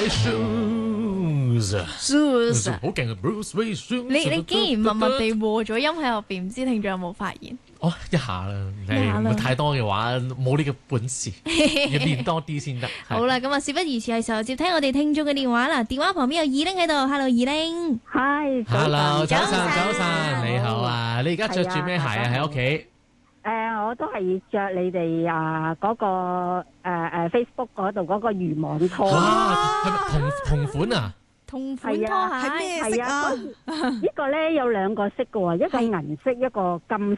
Shoes，好勁啊 ！Bruce Wayne shoes。 你竟然默默地和咗音喺入邊，唔知聽眾有冇發現？ 哦，一下啦，唔會太多嘅話，冇呢個本事，要練多啲先得。 好啦，咁啊，事不宜遲，係時候接聽我哋聽眾嘅電話啦。電話旁邊有二玲喺度 ，Hello 二玲。 係。 Hello，早晨， 早晨你好啊！你而家着住咩鞋啊？喺屋企？ 我都係着你哋嗰個Facebook 嗰度嗰個漁網拖。 哇，係咪同款啊？ 同款拖鞋係咩色啊？ 呢個咧有兩個色嘅喎，一個銀色，一個金